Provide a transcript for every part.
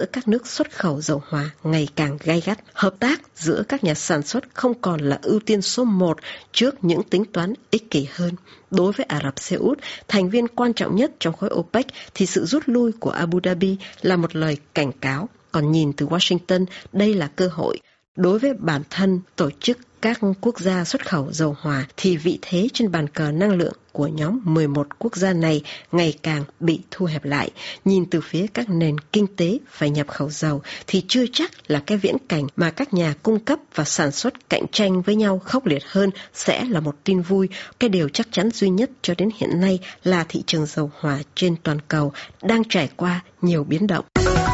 giữa các nước xuất khẩu dầu hỏa ngày càng gay gắt. Hợp tác giữa các nhà sản xuất không còn là ưu tiên số 1 trước những tính toán ích kỷ hơn. Đối với Ả Rập Xê Út, thành viên quan trọng nhất trong khối OPEC, thì sự rút lui của Abu Dhabi là một lời cảnh cáo. Còn nhìn từ Washington, đây là cơ hội. Đối với bản thân tổ chức các quốc gia xuất khẩu dầu hỏa thì vị thế trên bàn cờ năng lượng của nhóm 11 quốc gia này ngày càng bị thu hẹp lại. Nhìn từ phía các nền kinh tế phải nhập khẩu dầu thì chưa chắc là cái viễn cảnh mà các nhà cung cấp và sản xuất cạnh tranh với nhau khốc liệt hơn sẽ là một tin vui. Cái điều chắc chắn duy nhất cho đến hiện nay là thị trường dầu hỏa trên toàn cầu đang trải qua nhiều biến động.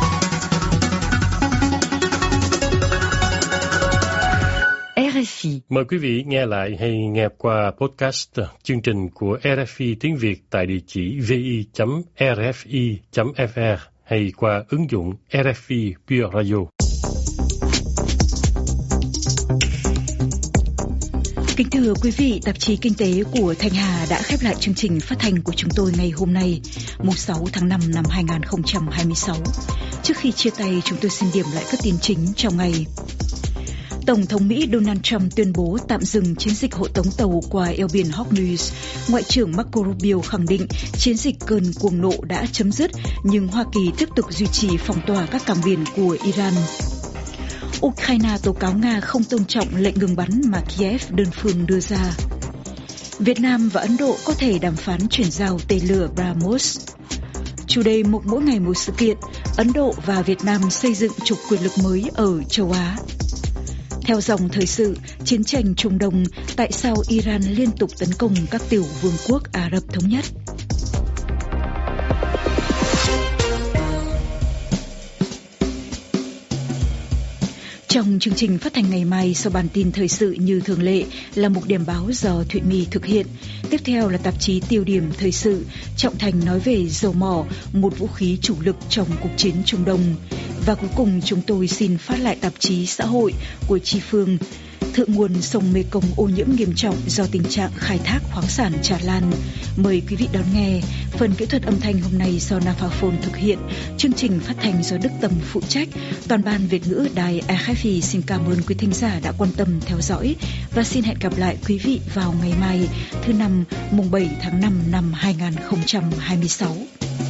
RFI. Mời quý vị nghe lại hay nghe qua podcast chương trình của RFI tiếng Việt tại địa chỉ vi.rfi.fr hay qua ứng dụng RFI Pure Radio. Kính thưa quý vị, tạp chí Kinh tế của Thanh Hà đã khép lại chương trình phát thanh của chúng tôi ngày hôm nay, mùng 6 tháng 5 năm 2026. Trước khi chia tay, chúng tôi xin điểm lại các tin chính trong ngày. Tổng thống Mỹ Donald Trump tuyên bố tạm dừng chiến dịch hộ tống tàu qua eo biển Hormuz. Ngoại trưởng Marco Rubio khẳng định chiến dịch cơn cuồng nộ đã chấm dứt, nhưng Hoa Kỳ tiếp tục duy trì phong tỏa các cảng biển của Iran. Ukraine tố cáo Nga không tôn trọng lệnh ngừng bắn mà Kiev đơn phương đưa ra. Việt Nam và Ấn Độ có thể đàm phán chuyển giao tên lửa BrahMos. Chủ đề mục mỗi ngày một sự kiện, Ấn Độ và Việt Nam xây dựng trục quyền lực mới ở châu Á. Theo dòng thời sự, chiến tranh Trung Đông, tại sao Iran liên tục tấn công các tiểu vương quốc Ả Rập Thống Nhất? Trong chương trình phát thanh ngày mai, sau bản tin thời sự như thường lệ là mục điểm báo do Thụy My thực hiện. Tiếp theo là tạp chí Tiêu điểm thời sự, Trọng Thành nói về dầu mỏ, một vũ khí chủ lực trong cuộc chiến Trung Đông. Và cuối cùng chúng tôi xin phát lại tạp chí Xã hội của Chi Phương. Thượng nguồn sông Mekong ô nhiễm nghiêm trọng do tình trạng khai thác khoáng sản tràn lan. Mời quý vị đón nghe. Phần kỹ thuật âm thanh hôm nay do Nafaphone thực hiện. Chương trình phát thanh do Đức Tâm phụ trách. Toàn ban Việt ngữ đài RFI xin cảm ơn quý thính giả đã quan tâm theo dõi. Và xin hẹn gặp lại quý vị vào ngày mai, thứ Năm, mùng 7 tháng 5 năm 2026.